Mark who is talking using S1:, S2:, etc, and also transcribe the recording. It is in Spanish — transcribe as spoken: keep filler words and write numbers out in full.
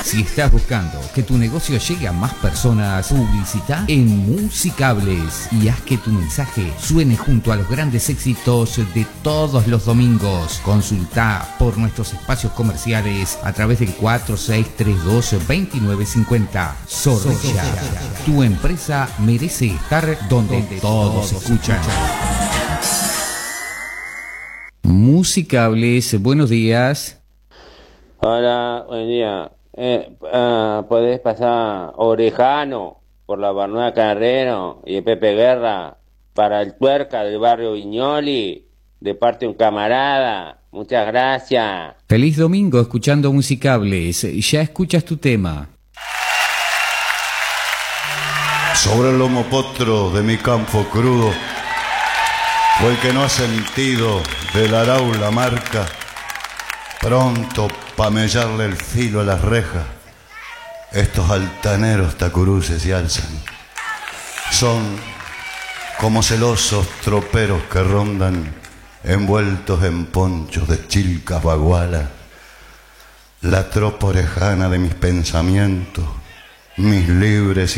S1: Si estás buscando que tu negocio llegue a más personas, publicita en Musicables y haz que tu mensaje suene junto a los grandes éxitos de todos los domingos. Consulta por nuestros espacios comerciales a través del cuatro seis tres dos, dos nueve cinco cero. Zorrilla, tu empresa merece estar donde todos escuchan. Musicables, buenos días.
S2: Hola, buen día. Eh, uh, ¿Podés pasar Orejano por la Barnuda Carrero y Pepe Guerra para el Tuerca del barrio Viñoli, de parte de un camarada? Muchas gracias.
S1: Feliz domingo escuchando Musicables. Ya escuchas tu tema.
S3: Sobre el lomo potro de mi campo crudo fue el que no ha sentido del arau la marca, pronto pa' mellarle el filo a las rejas. Estos altaneros tacuruces se alzan, son como celosos troperos que rondan envueltos en ponchos de chilcas bagualas. La tropa orejana de mis pensamientos, mis libres